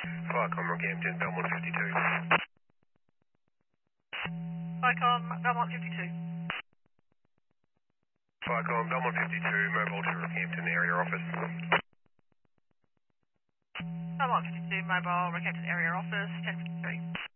Viacom Rockhampton, Belmont 52. Viacom, Belmont 52. Viacom, Belmont 52, mobile to Rockhampton area office. Belmont 52, mobile, Rockhampton area office, 1053.